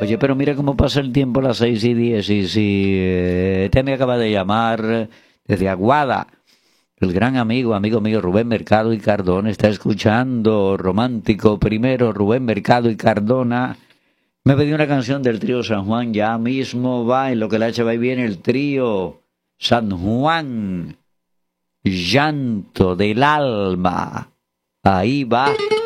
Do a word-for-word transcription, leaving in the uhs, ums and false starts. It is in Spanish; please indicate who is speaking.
Speaker 1: Oye, pero mira cómo pasa el tiempo a las seis y diez y si eh, este me acaba de llamar desde Aguada. El gran amigo, amigo mío Rubén Mercado y Cardona está escuchando Romántico Primero, Rubén Mercado y Cardona. Me pedí una canción del trío San Juan, ya mismo va, en lo que la H va y viene el trío San Juan, Llanto del Alma. Ahí va.